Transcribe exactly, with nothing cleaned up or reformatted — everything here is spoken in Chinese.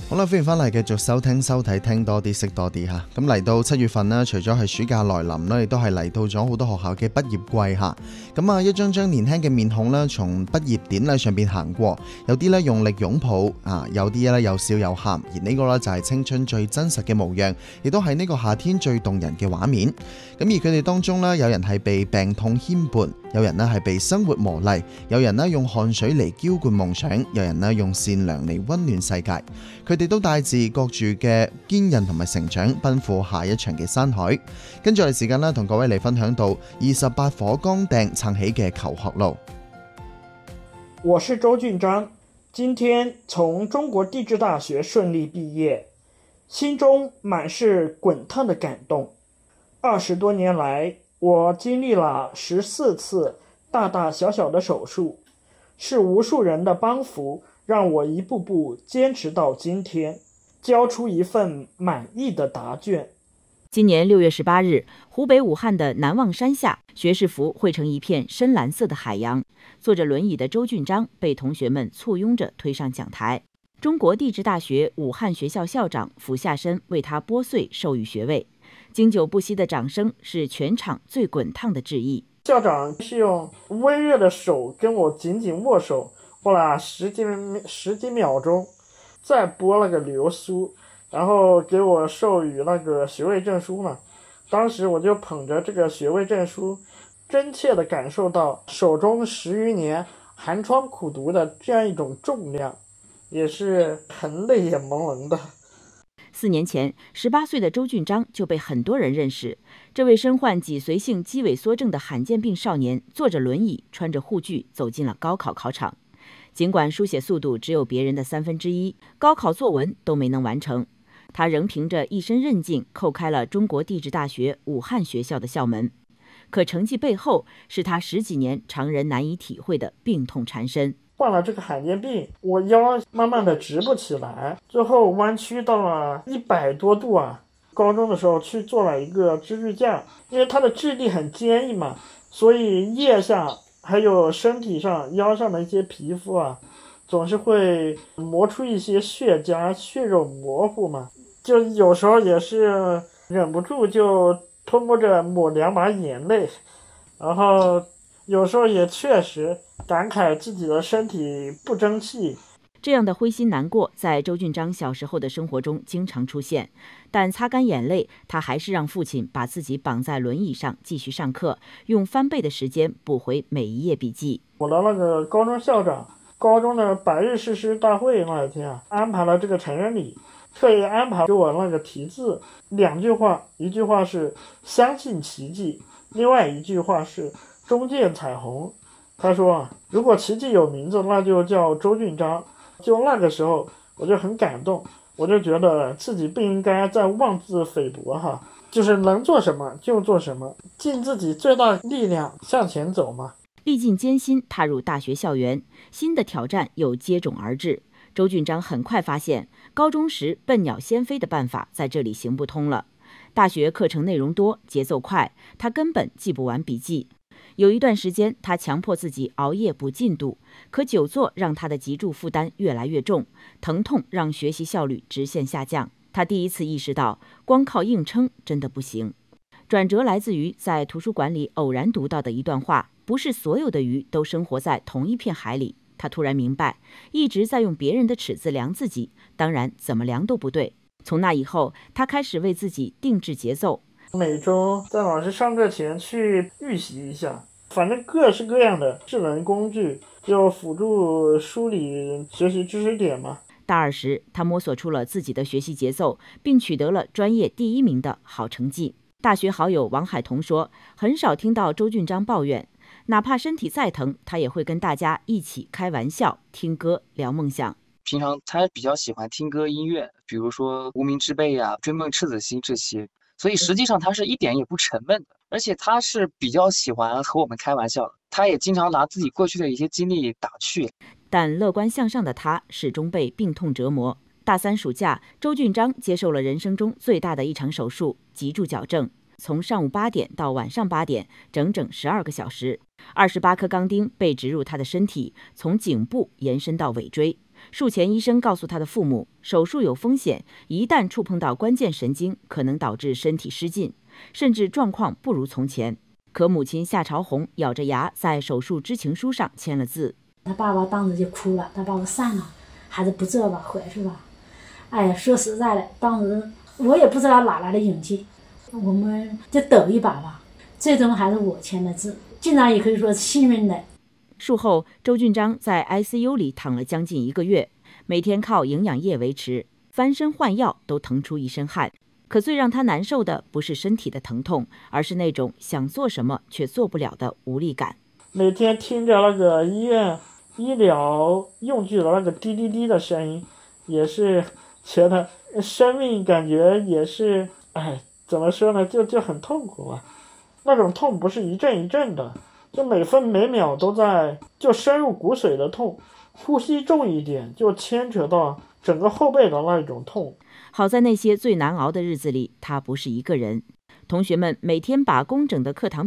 好啦，歡迎翻嚟繼續收聽收睇聽多啲識多啲嚇。咁嚟到七月份啦，除咗係暑假來臨啦，亦都係嚟到咗好多學校嘅畢業季嚇。咁啊，一張張年輕嘅面孔啦，從畢業典禮上邊行過，有啲咧用力擁抱啊，有啲咧有笑有喊，而呢個咧就係青春最真實嘅模樣，亦都係呢個夏天最動人嘅畫面。咁而佢哋當中咧，有人係被病痛牽絆，有人咧係被生活磨礪，有人咧用汗水嚟澆灌夢想，有人咧用善良嚟溫暖世界。佢哋都帶自各住嘅堅韌同埋成長，奔赴下一場嘅山海。跟住我哋時間啦，同各位嚟分享到二十八顆鋼釘撐起嘅求學路。 我是周俊章，今天從中國地質大學順利畢業，心中滿是滾燙的感動。二十多年來，我經歷了十四次大大小小的手術，是無數人的幫扶，讓我一步步堅持到今天，交出一份滿意的答卷。 今年六月十八日，湖北武漢的南望山下，學士服匯成一片深藍色的海洋。坐着輪椅的周俊章被同學們簇擁着推上講台。中國地質大學武漢學校校長俯下身為他撥穗授予學位。經久不息的掌聲是全場最滾燙的致意。 校長是用溫熱的手跟我緊緊握手，握了十幾十幾秒鐘，再撥了個流蘇，然後給我授予那個學位證書嘛。當時我就捧着這個學位證書，真切地感受到手中十餘年寒窗苦讀的這樣一種重量，也是很淚眼朦朧的。 四年前，十八歲的周俊章就被很多人認識。這位身患脊髓性肌萎縮症的罕見病少年，坐着輪椅，穿着護具，走進了高考考場。儘管書寫速度只有別人的三分之一，高考作文都沒能完成，他仍憑着一身韌勁，叩開了中國地質大學武漢學校的校門。可成績背後，是他十幾年常人難以體會的病痛纏身。 患了這個罕見病，我腰慢慢的直不起來，最後彎曲到了一百多度啊！高中的時候去做了一個支支架，因為它的質地很堅硬嘛，所以腋下還有身體上腰上的一些皮膚啊，總是會磨出一些血痂，血肉模糊嘛，就有時候也是忍不住就偷摸着抹兩把眼淚，然後有時候也確實感慨自己的身體不爭氣。 這樣的灰心難過在周俊章小時候的生活中經常出現，但擦乾眼淚，他還是讓父親把自己綁在輪椅上繼續上課，用翻倍的時間補回每一頁筆記。 我的那個高中校長，高中的百日誓師大會那一天啊，安排了這個成人禮，特意安排給我那個題字兩句話，一句話是相信奇蹟，另外一句話是終見彩虹。他說如果奇蹟有名字，那就叫周俊章。就那個時候我就很感動，我就覺得自己不應該再妄自菲薄哈，就是能做什麼就做什麼，盡自己最大力量向前走嘛。 歷盡艱辛踏入大學校園，新的挑戰又接踵而至。周俊章很快發現，高中時笨鳥先飛的辦法在這裡行不通了。大學課程內容多，節奏快，他根本記不完筆記。有一段時間，他強迫自己熬夜補進度，可久坐讓他的脊柱負擔越來越重，疼痛讓學習效率直線下降。他第一次意識到，光靠硬撐真的不行。轉折來自於在圖書館裡偶然讀到的一段話：不是所有的魚都生活在同一片海裡。他突然明白，一直在用別人的尺子量自己，當然怎麼量都不對。從那以後，他開始為自己定制節奏。 每周在老師上課前去預習一下，反正各式各樣的智能工具就輔助梳理學習知識點嘛。 大二時，他摸索出了自己的學習節奏，並取得了專業第一名的好成績。大學好友王海彤說，很少聽到周俊章抱怨，哪怕身體再疼，他也會跟大家一起開玩笑、聽歌、聊夢想。 平常他比較喜歡聽歌音樂，比如說無名之輩啊、追夢赤子心這些，所以實際上他是一點也不沉悶的，而且他是比較喜歡和我們開玩笑的，他也經常拿自己過去的一些經歷打趣。 但樂觀向上的他始終被病痛折磨。大三暑假，周俊章接受了人生中最大的一場手術——脊柱矯正。從上午八點到晚上八點，整整十二個小時，二十八顆鋼釘被植入他的身體，從頸部延伸到尾椎。 术前医生告诉他的父母，手术有风险，一旦触碰到关键神经，可能导致身体失禁，甚至状况不如从前。可母亲夏朝红咬着牙在手术知情书上签了字。 他爸爸当时就哭了，他爸爸算了，还是不做吧，回去吧。哎呀，说实在的，当时我也不知道哪来的勇气，我们就赌一把吧。最终还是我签的字，竟然也可以说是幸运的。 术后，周俊章在 I C U 里躺了将近一个月，每天靠营养液维持，翻身换药都腾出一身汗。可最让他难受的不是身体的疼痛，而是那种想做什么却做不了的无力感。 每天听着那个医院医疗用具的那个滴滴滴的声音，也是觉得生命感觉也是，哎，怎么说呢，就就很痛苦啊。那种痛不是一阵一阵的，就每分每秒都在，就深入骨髓的痛，呼吸重一点就牵扯到整个后背的那种痛。 好在那些最难熬的日子里，他不是一个人。同学们每天把工整的课堂